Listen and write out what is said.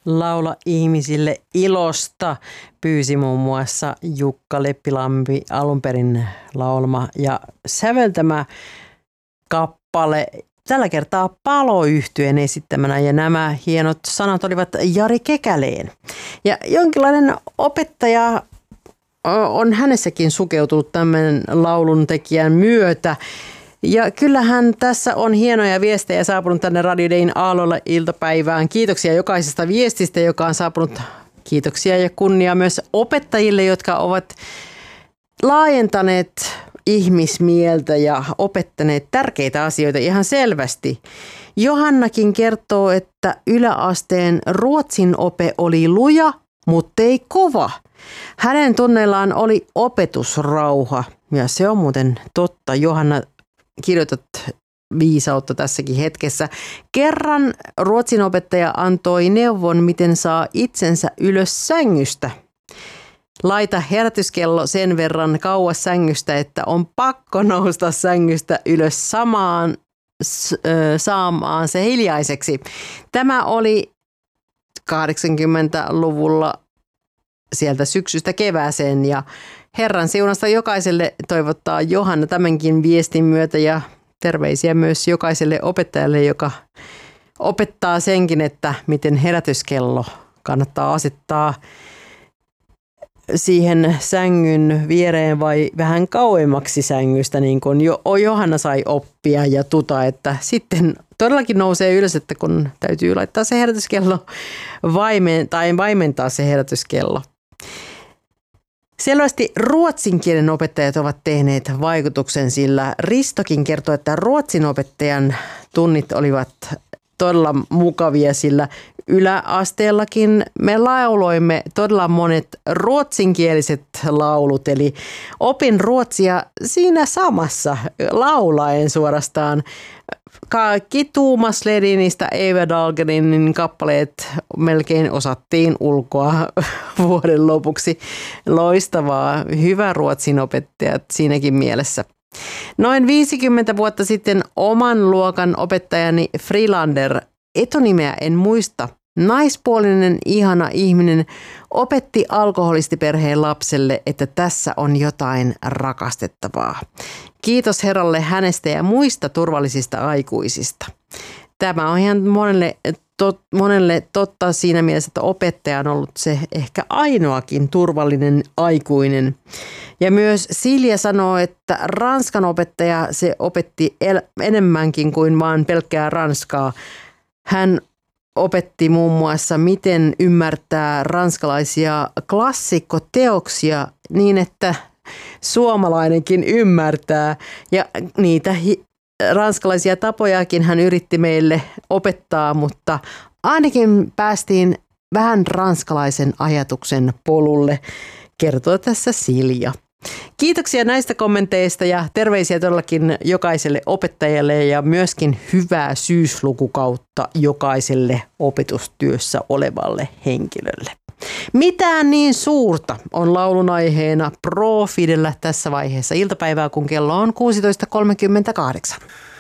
Laula ihmisille ilosta pyysi muun muassa Jukka Leppilampi alun perin laulama ja säveltämä kappale. Tällä kertaa Palo-yhtyeen esittämänä ja nämä hienot sanat olivat Jari Kekäleen. Ja jonkinlainen opettaja on hänessäkin sukeutunut tämän laulun tekijän myötä. Ja kyllähän tässä on hienoja viestejä saapunut tänne Radio Dayn aallolle iltapäivään. Kiitoksia jokaisesta viestistä, joka on saapunut. Kiitoksia ja kunnia myös opettajille, jotka ovat laajentaneet ihmismieltä ja opettaneet tärkeitä asioita ihan selvästi. Johannakin kertoo, että yläasteen ruotsin ope oli luja, mutta ei kova. Hänen tunneillaan oli opetusrauha ja se on muuten totta. Johanna, kirjoitat viisautta tässäkin hetkessä. Kerran ruotsin opettaja antoi neuvon, miten saa itsensä ylös sängystä. Laita herätyskello sen verran kauas sängystä, että on pakko nousta sängystä ylös saamaan se hiljaiseksi. Tämä oli 80-luvulla sieltä syksystä kevääseen ja Herran siunasta jokaiselle toivottaa Johanna tämänkin viestin myötä ja terveisiä myös jokaiselle opettajalle, joka opettaa senkin, että miten herätyskello kannattaa asettaa siihen sängyn viereen vai vähän kauemmaksi sängystä, niin kuin Johanna sai oppia ja että sitten todellakin nousee ylös, että kun täytyy laittaa se herätyskello tai vaimentaa se herätyskello. Selvästi ruotsin kielen opettajat ovat tehneet vaikutuksen, sillä Ristokin kertoo, että ruotsin opettajan tunnit olivat todella mukavia, sillä yläasteellakin me lauloimme todella monet ruotsinkieliset laulut, eli opin ruotsia siinä samassa laulaen suorastaan. Kaikki Tuomas Ledinistä Eva Dahlgrenin kappaleet melkein osattiin ulkoa vuoden lopuksi. Loistavaa, hyvä ruotsin opettajat siinäkin mielessä. Noin 50 vuotta sitten oman luokan opettajani Frilander, etunimeä en muista, naispuolinen ihana ihminen, opetti alkoholistiperheen lapselle, että tässä on jotain rakastettavaa. Kiitos Herralle hänestä ja muista turvallisista aikuisista. Tämä on ihan monelle totta siinä mielessä, että opettaja on ollut se ehkä ainoakin turvallinen aikuinen. Ja myös Silja sanoo, että ranskan opettaja se opetti enemmänkin kuin vaan pelkkää ranskaa. Hän opetti muun muassa, miten ymmärtää ranskalaisia klassikkoteoksia niin, että suomalainenkin ymmärtää. Ja niitä ranskalaisia tapojakin hän yritti meille opettaa, mutta ainakin päästiin vähän ranskalaisen ajatuksen polulle, kertoo tässä Silja. Kiitoksia näistä kommenteista ja terveisiä todellakin jokaiselle opettajalle ja myöskin hyvää syyslukukautta jokaiselle opetustyössä olevalle henkilölle. Mitään niin suurta on laulun aiheena Pro Fidellä tässä vaiheessa iltapäivää, kun kello on 16.38.